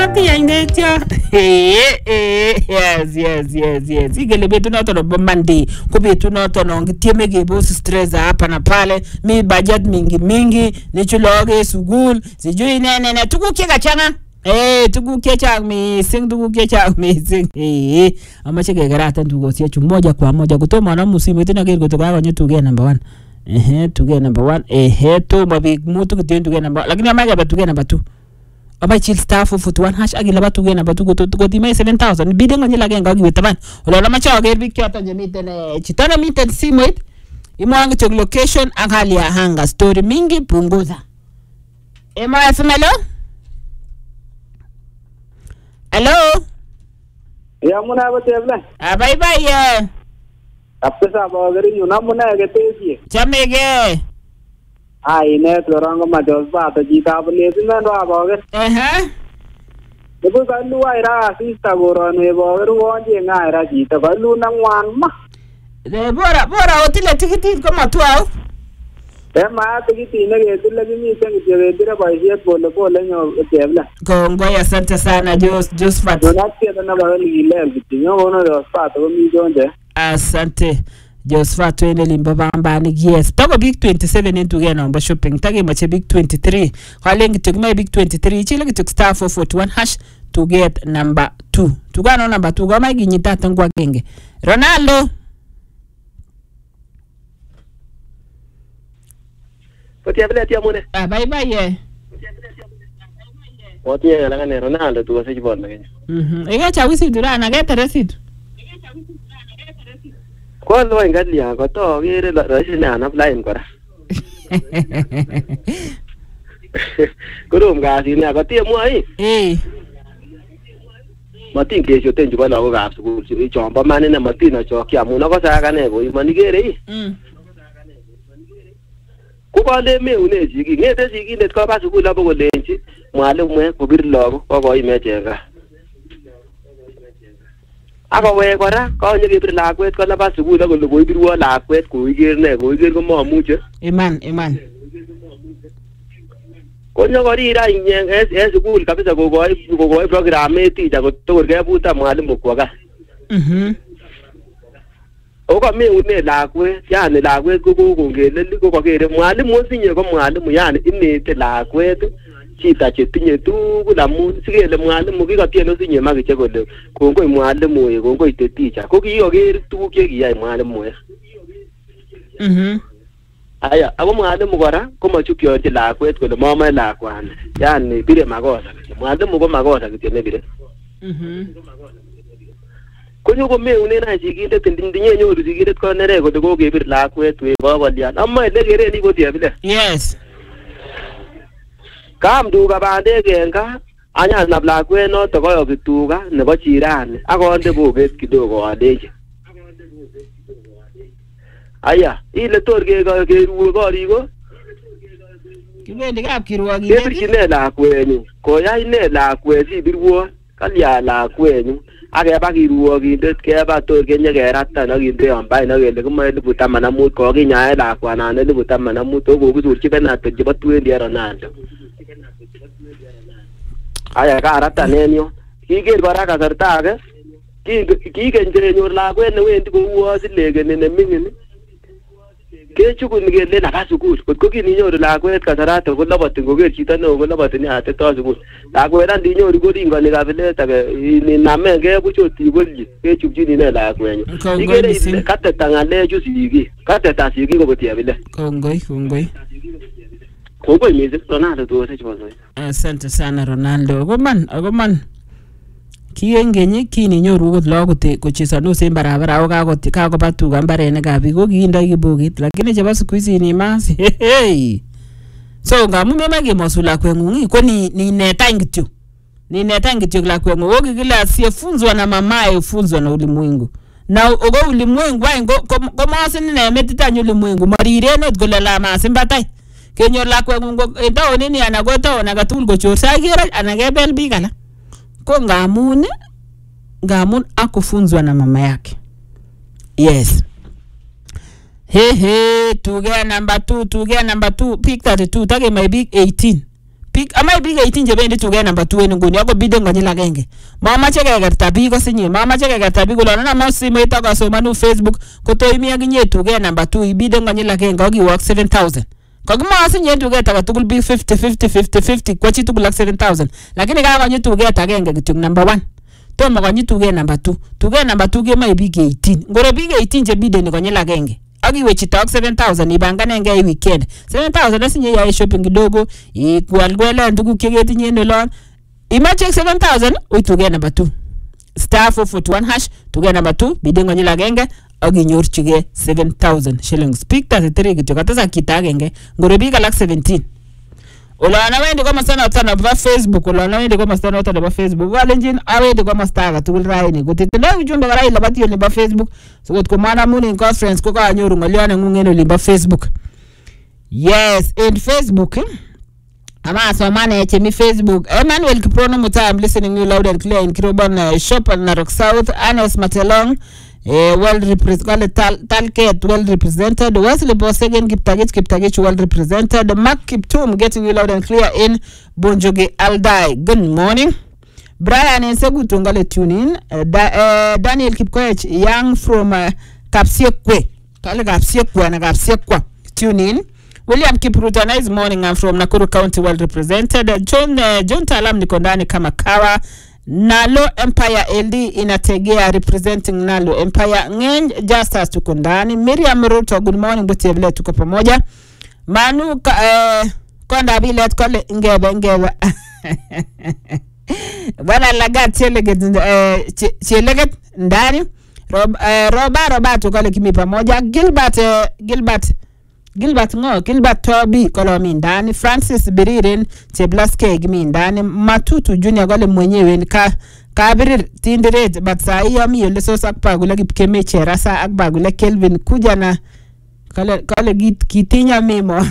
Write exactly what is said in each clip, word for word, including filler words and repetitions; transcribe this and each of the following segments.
Yes, yes, yes, yes. Igele betu noto no Monday. Ko betu noto no ngitieme gebo stress hapa na pale. Mi budget mingi mingi. Nichuloge sugul. Sijui nene ne tuku kika changa. Eh, tuku kecha mi sing tuku kecha mi sing. Eh, amache kegarata tuko sia moja kwa moja kutoma na musimu tena kile kutoka kwa nyotu ge number one. Eh, tuge number one. Eh, to mabig mutu kitendo tuge number. Lakini amaga batuge number two. Aba chill star four four one hash agila batu gena batu go to go dimai seven thousand bidengo nyela genga gi wetaban ola ma chawa ge big kyota je mitene chitana miten simwet imwangu to location angali ya hanga story mingi punguza ema efmelo hello ya muna ba tebla ah bye bye ya apesa ba gari yuna muna ge tesi chamege ai ne loranga ma dos ba ta ji ta ble tin na ba ga eh eh debu ka lu ai ra si ta goro ne ba ru won je nga ra ji ta ba lu na wan ma de bora bora otile tikiti ko matwa e ma tikiti ne ge dile gi mi teng je ge dira ba je bole bole nyo tebla ko ngoya asante sana Jos Josephat na ti na ba li le bi nyo wono dos pa to mi jonde asante Josephat twende limba bamba ni yes toko big twenty-seven into gena on shopping tage mache big twenty-three kwalengi tukima big twenty-three chile kituk star four four one hash to get number two tugano number two gama ginyita tangwa genge Ronaldo Poti abele tia mone ah bye bye ye Poti ya langa Ronaldo tu wase jibon ngenye mhm ega chawisi durana geta receipt Kwa lo ingali ya ko to gere raisi na na line kora Kurum ga si ne ko tie mo ai eh Matin ke joten juba na ko ga su su chomba mane na matin na cho kya mu na ko sa ka ne bo mani gere mm Ku ba le me une jigi ngete jigi ne ko ba su la bo lenchi mwale mwe ko bir lo ko ko ime chenga Ako we kora ko nye kibir lakwet ko laba sukul ko lo koibir wo lakwet ko iger ne ko iger ko mamuche iman iman ko nyo kori ra inye es sukul kabisa ko ko ko ko program eti ja ko to ke buta mwalimu ko ga mhm o ko me une lakwet yani lakwet ko ko ngele ko ko kere mwalimu sinye ko mwalimu yani inete lakwet chita chetinye tugul amun sigele mwalimu kikatieno sinye magiche kole kongoi mwalimu e kongoi te teacher ko kikoker tuguk che kiyai mwalimu e mhm aya ako mwalimu kora komachukyochi lakwet kole mamae lakwani yani bire makosa mwalimu ko makosa kityo ne bire mhm konyo ko meune na sigindet ndinye nyoru sigindet ko nere kole kokebir lakwet we babalian amma ile kere ni ko tiebile yes Kam duga bande genga anya na blackwe no to koyo kituga nebo jirani akonde boget kidogo adeje Aya ile torge ga keruo gorigo Kibendi kap kirwagi Kebirchine lakwenyu koyai ne lakwe sibirwo kalya lakwenyu akeba kiruogindet keba torge nyekerata nakinde ambai nakele komoe elipu taman ak mut kokinyae lakwanan elipu taman ak mut kokisurchi penalty chebo twenty Ronaldo Aya karata nenyo kiker kora kasarta age kiken chenyor lakwet newendi kou asilegen ne mingin kechukun kele naba sukul kotko kininyoru lakwet kasarata ko labati ngoker chito neo ko labati ni ateta sukul lakwet ndinyoru ko ringani kabilet age inamen ke buchot ibolji kechukchini ne lakwenyu ikere kateta ngalechu sigi kateta sigi ko botiabile kongoi kongoi Kongoi miziki Ronaldo tuwase chibazoi. Asante sana Ronaldo. Ogoman, ogoman. Kiengenye kini nyoru ko lo kote kochesano se barabara au kako kako batu gambare ne gabi ko kiinda kibogit lakini cheba siku hizi ni masi. Hey. So ngamu mema ge mosula kwengu ko ni ni neta ngityo. Ni neta ngityo la kwengu ogi kila asiyefunzwa na mamaye ufunzwa na ulimwengu. Na ogo ulimwengu wango ko masi ni na metita ulimwengu marire ne golela masi mbatai. Kenyor lakwe ngungo endo nini anagota onagatul go chorsa gira anagebel bigala ko ngamun ngamun akufunzwa na mama yake yes he he tuge number two tuge number two pick thirty-two tage my big eighteen Pick amai big eighteen je bendi tuge number two en nguni ako bide ngonyil agenge. Mama cheke gerta bi ko sinye mama cheke gerta bi ko lona na mouse mo ita ko so manu Facebook ko to imi aginye tuge number two ibide ngonyil agenge ogi work seven thousand. Ko gmo asinye tuge ta tugul bi fifty fifty fifty fifty ko chi tugul seven thousand. Lakini ka ngonyil tuge ta agenge kitu number one. To mo ngonyil tuge number two. Tuge number two ge mai big eighteen. Ngoro big eighteen je bide ni ngonyil agenge. Agi wechi talk seven thousand ibangane nge weekend seven thousand asinye ya shopping kidogo ikwalkwela ndugu kegetinye nolon imache seven thousand uituge number two star four forty-one hash tuge number two bidengo nyila genge agi nyorchige seven thousand shillings pick thirty-three kityo katasa kita agenge ngoro biga like seventeen Olana wende kwa masana otana ba Facebook olana wende kwa masana otana ba Facebook walenjin awende kwa mastaga tugul raini gutitele ujumbe garai labati yo ba Facebook so gut komana muni conference ko ka nyoru ngaliana ngungeno li ba Facebook. Yes, in Facebook eh? Ama so mane che mi Facebook Emmanuel Kiprono Muta, I'm listening you loud and clear in Kirobon uh, shop at Narok South. Anes Matelong Uh, well represented, Tal Talket well represented, Wesley Bosegen Kiptagich Kiptagich well represented, Mark Kiptum getting you loud and clear in Bonjoge Aldai. Good morning. Brian and Segutungale tune in. Uh, da, uh, Daniel Kipkoech young from uh, Kapsiekwe. Kale Kapsiekwe na Kapsiekwa. Tune in. William Kiprutana is morning. I'm from Nakuru County well represented. Uh, John uh, John Talam Nikondani Kamakawa. Nalo Empire L D inategea representing Nalo Empire Ngenj Justus tukundani. Miriam Ruto good morning buti vile tuko pamoja. Manu ka, eh, konda bile tukole ngebe ngebe. Bwana lagat cheleget eh, cheleget ndani. Rob, eh, roba roba tukole kimi pamoja. Gilbert eh, Gilbert Gilbert ngo Gilbert Toby kolomi ndani. Francis Biririn Cheblaske gimi ndani. Matutu Junior gole mwenyewe ka kabirir tindiret but saa hiyo mi yole so sakpagula kipkeme cherasa akbagula Kelvin kuja na kale kale git kitinya memo.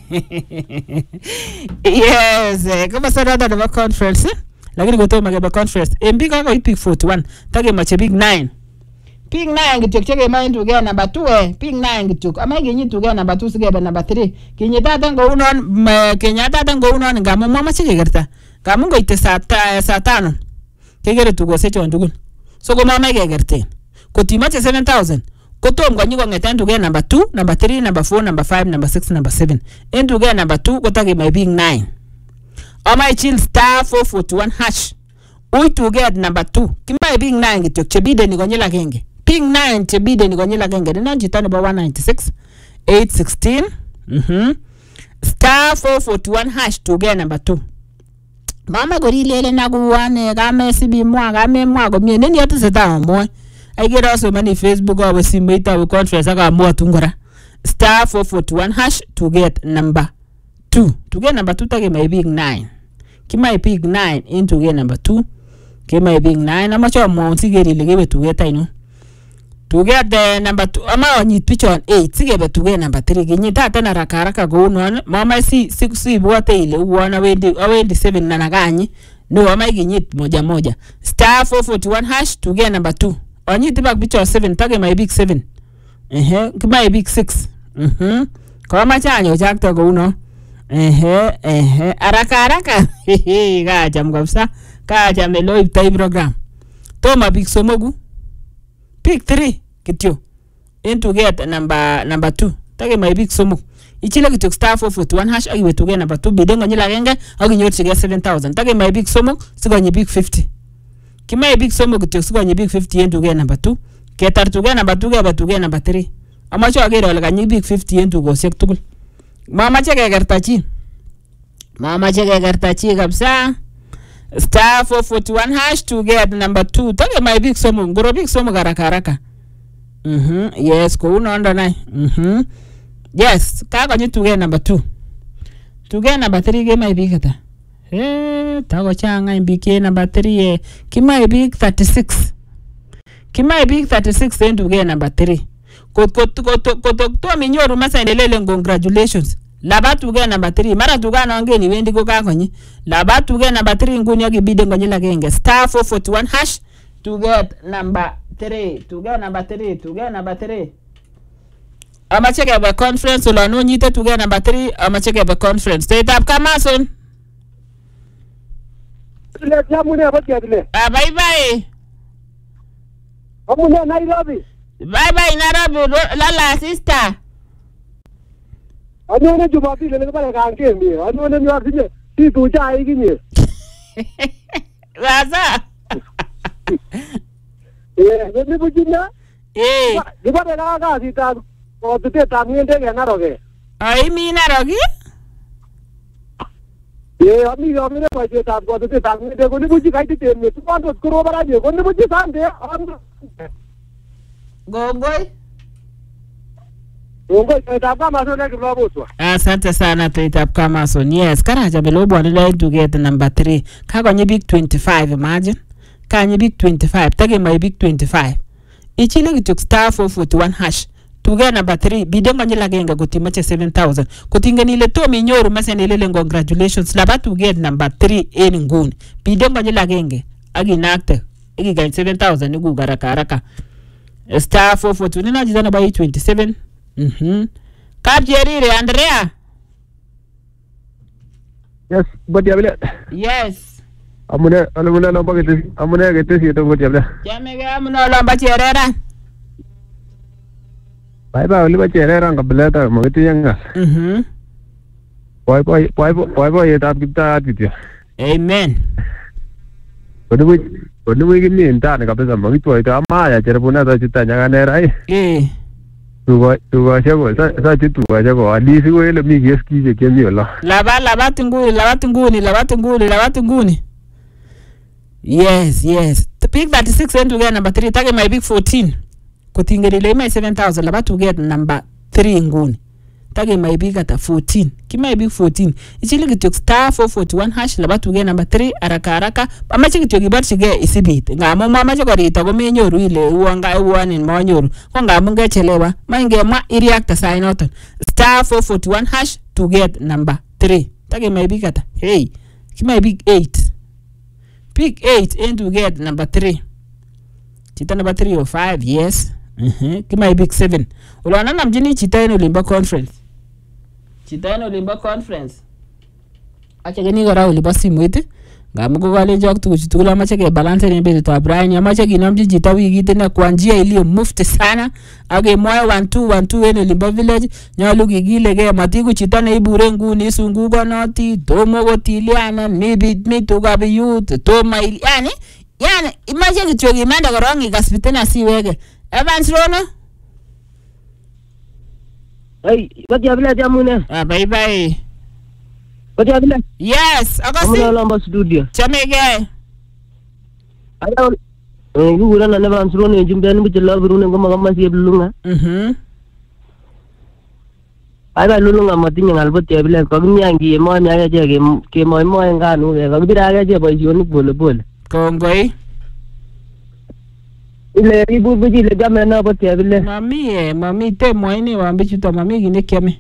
Yes, kama sarada na conference lakini goto mageba conference mb ka ko pick forty-one tage mache big nine ping nine gituk chege mind to get number two eh ping nine gituk ama genyi to get number two sigebe number three kinyi tata ngo unon kenya tata ngo unon ngamo mama chege gerta ngamo ngo ite sata satano kegere tugo secho ndugul so go mama gegerte ko timache seven thousand ko tom ngo nyiko ngeten to get number two number three number four number five number six number seven and to get number two ko tage my big nine ama chill star four forty-one hash we to get number two kimba big nine gituk chebide ni gonyela genge ping nine chebide ni gonyela genge na jitani ba one ninety-six eight sixteen mhm star four forty-one hash to get number two mama gorilele na guwane ga mesibi mwa ga me mwa go mie neni yote seta mo I get also many Facebook or simeta we conference aga mo tungora star four forty-one hash to get number two to get number two tage my big nine kima big nine into get number two kima big nine ama cho mo sigeri legebe to get ino to get the number two ama onyi pichon eight sigebe to get number three ginyi tata na rakaraka go no mama si six bote ile uona wendi awendi seven na naganyi no ama ginyi moja moja star four forty-one hash to get number two onyi tiba pichon seven tage my big seven ehe kima big six mhm kama chanyo jakto go no ehe ehe araka araka hehe gaja mgabsa kaja meloi tai program toma big somogu pick three kityo into get number number two tage my big somo ichile kityo star four forty-one hash agiwe to get number two bidengo nyila genge agi nyorchi get seven thousand tage my big somo sigo nyi big fifty kima big somo kityo sigo nyi big fifty into get number two ketar to get number two ge to get number three amacho agere wala nyi big fifty into go sek tugul mama chege gertachi mama chege gertachi kabisa star four forty-one hash to get number two tage my big somo ngoro big somo garaka haraka mhm yes ko uno ndo nai mhm yes kaga nyi to get number two to get number three ge my big kata eh tago changa mbike number three eh kima big thirty-six kima big thirty-six and to get number three ko ko ko ko to minyoru masendelele congratulations laba to get number three mara to ga no ngeni wendi go ka konyi laba to get number three nguni yagibide ngonyela genge star four forty-one hash to get number three to get number three to get number three ama cheke ba conference lo no nyite to get number three ama cheke ba conference state up kamason Chepile chamune ba Chepile. Ah bye bye. Amune Nairobi. Bye bye Nairobi lala sister. Anyone Jumapili le ba ka ngembi. Anyone ni akinye. Si tu cha ikinye. Sasa. Eh, ni bujina? Eh. Di ba ka ka si ta ko te ta ni ndege na roge. Ai mi Nairobi? Eh, ami ami ne ba je ta ko te ta ni ndege ko ni buji kai te ni. Tu kan to kuro bara je ko ni buji sande. Gongoi. Gongoi ta kama so ne kibla boswa. Asante sana Toitap Kamason. Yes, karaja belobo anile to get number three. Kagonye big twenty-five, imagine. Kanye big twenty-five, take my big twenty-five. Ichile kituk star four forty-one hash. To get number three, bidonga nila genga kutimache seven thousand. Kutinga nile to minyoru mese nilele congratulations. Laba to get number three eni nguni. Bidonga nila genge. Agi nakte. Igi gain seven thousand. Nigu garaka haraka. Star four forty-one. Nina jizana ba twenty-seven. Mhm. Kap Jerire, Andrea. Yes, but Chepile. Yes. Amune amune lomba kete amune kete si to but Chepile. Jamege amuno lomba cherera. Bye bye oli ba cherera ngabele ta mo kete yanga. Mhm. Boy boy boy boy boy yetap kipta atitya. Amen. Kodu kodu wi kimi ndani kabisa mo kitwa ita amaya cherepuna ta chitanya kanera ai. Eh. Tuwa tuwa chako sa sa tuwa chako alisi ko ele mi geski je kemi ola. Laba laba tunguni laba tunguni laba tunguni laba tunguni. Yes, yes. The pick thirty-six and to get number three. Take my big fourteen. Kutingeri le my seven thousand. Laba to get number three nguni. Take my big at fourteen. Ki my big fourteen. Ichili kitok star four forty-one hash. Laba to get number three. Araka araka. Amachi kitok ibar shige isibit. Nga mo mama chako rita ko menyoru ile uanga uani monyoru. Kwa nga munge chelewa. Mange ma iriakta sign out. Star four forty-one hash to get number three. Take my big at. Hey. Ki my big eight. Pick eight and to get number three. Chita number three or five, yes. Uh-huh. Kima big seven. Ulwana na mjini chita ino limba conference. Chita ino limba conference. Acha gani gara uliba simu ite. Gamu kwa wale jok tuku chitukula macha ke balance ni mbele to Brian. Ya macha ki namji chita wiki tena kwa njia ilio mufti sana. Age moya one two one two ino limba village. Nyalu gigile ge matiku chita na ibure ngu ni sunguga noti. Tomo go tiliana. Mibi mituga biyut. Toma ili. Yani. Yani. Imacha ki chogi manda korongi kaspitena si wege. Evans Rono? Hey, what you have let Yamune? Ah, bye bye. What you have let? Yes, Augustine. I'm Lamba studio. Chamege. I don't. You will not never answer on Jim Ben with the love room and come on my Lunga. Mhm. I got Lunga Martin Albert Yabla, Cogniangi, my Maya came my more and Ganu, a bit I get by you bull bull. Congoy. Ile ibu buji le game na bote abile. Mami eh, mami te moine wa mbichuta mami gine keme.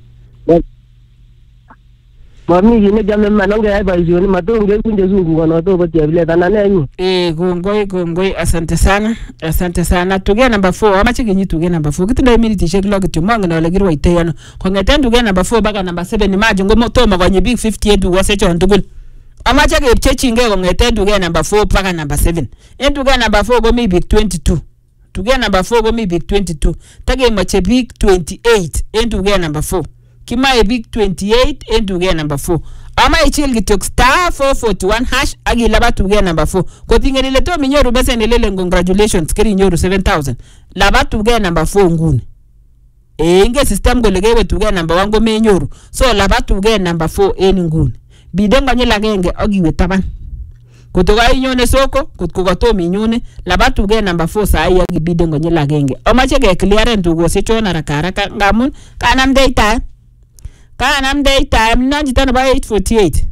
Mami gine game manonge ai ba jioni matonge kunje zungu kono to bote abile tanane nyi. Eh, congoy congoy asante sana. Asante sana. Tuge number four. Ama chiki nyi tuge number four. Kitu ndio minute check log tu manga na legirwa iteyano. Kwa ngeten tuge number four baka number seven ni maji ngomo to magonye big fifty eight wase cho ndugul. Ama chiki chechi nge kwa ngeten tuge number four baka number seven. En tuge number four go mi big twenty-two. Tuge number four go mi big twenty-two. Tage mache big twenty-eight. En tuge number four. Kima e big twenty-eight. En tuge number four. Ama ichil gitok star four forty-one hash. Agi laba tuge number four. Kotinge nileto minyoru bese nilele congratulations. Kiri nyoru seven thousand. Laba tuge number four nguni. E inge system go legewe tuge number one go minyoru. So laba tuge number four eni nguni. Bidenga nye lagenge agi wetaban. Kutoka inyone soko, kutoka to minyone, labatu ge number four saa iya gibide ngonye lagenge. Omache ge clearen tugo secho na raka raka ngamun, kanam day time. Kanam day time, nanjitana ba eight forty-eight.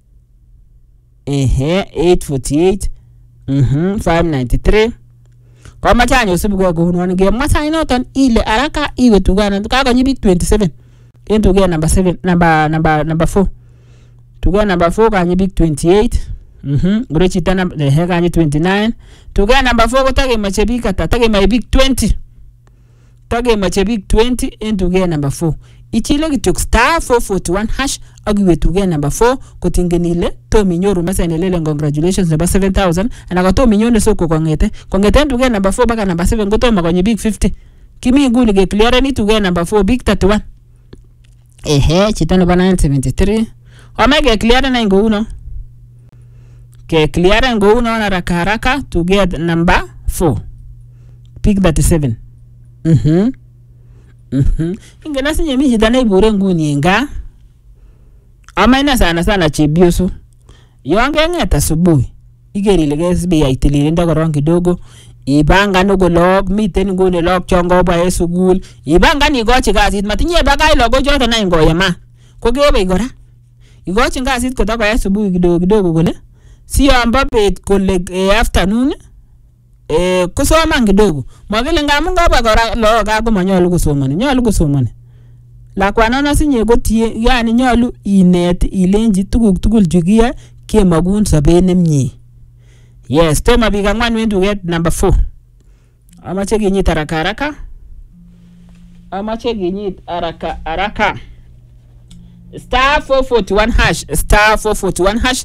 Ehe, eight forty-eight. Mhm, five ninety-three. Kwa machanyo sibuga guhunwani ge, masa inotan ile araka iwe tugana, kaka nyi big twenty-seven. Into ge number seven, number, number, number four. Tuga number four kanyi big twenty-eight. Mhm. Grechi tana the hega ni twenty-nine. Tuga number four tage machebika ta tage my big twenty. Tage machebik twenty into get number four. ichile kityo star four forty-one hash ak iwe tuget number four kotingen ile tom inyoru message nelele congratulations nebo seven thousand ana ko tom inyone soko kongete kongete tuget number four baka number seven kotom konyi big fifty kimi nguni ke clear ni tuget number four big thirty-one ehe chito nebo nine seventy-three ome ke clear na ngouno ke clear ngouno haraka haraka tuget number four big thirty-seven mhm mhm ingena sinye mimi jidana ibure nguni nga ama sana sana chibioso yonge ngeta asubuhi igeri ile S B I itilile ndagoro kidogo ibanga nugo log miten ngune log chongo ba esugul ibanga ni gochi gazit matinye bagai logo joto na ngoya ma kogebe igora igochi gazit ko dago asubuhi kidogo kidogo gole sio ambabet kole e, afternoon eh kusoma kidogo magile ngamu ngaba gora log ago manyolu kusomani nyolu kusomani la kwanana sinye gotie yani nyolu inet ilenji tuguk tugul jugia kemagun sabet nemnye yes tema biga ngwan wendu get number four amache ginyit haraka haraka amache ginyit haraka haraka star four forty-one hash star four forty-one hash